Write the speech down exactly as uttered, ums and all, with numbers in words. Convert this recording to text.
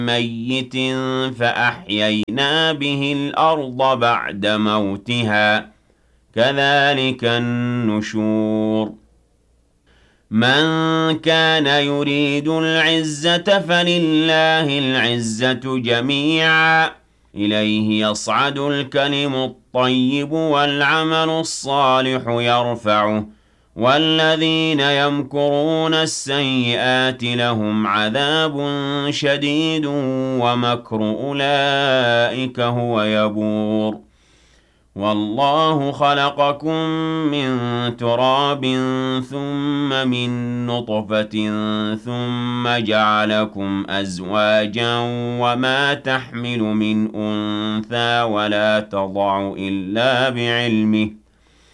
ميت فأحيينا به الأرض بعد موتها كذلك النشور من كان يريد العزة فلله العزة جميعا إليه يصعد الكلم الطيب والعمل الصالح يرفعه والذين يمكرون السيئات لهم عذاب شديد ومكر أولئك هو يبور والله خلقكم من تراب ثم من نطفة ثم جعلكم أزواجا وما تحمل من أنثى ولا تضع إلا بعلمه